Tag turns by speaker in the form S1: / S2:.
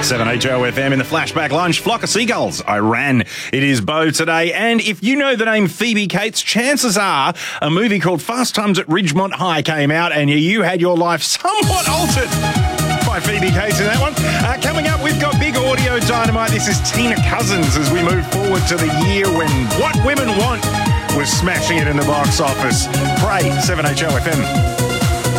S1: 7HOFM in the flashback lunch. Flock of Seagulls, I Ran. It is Bo today. And if you know the name Phoebe Cates, chances are a movie called Fast Times at Ridgemont High came out and you had your life somewhat altered by Phoebe Cates in that one. Coming up, we've got big audio dynamite. This is Tina Cousins as we move forward to the year when What Women Want was smashing it in the box office. Pray, 7HOFM.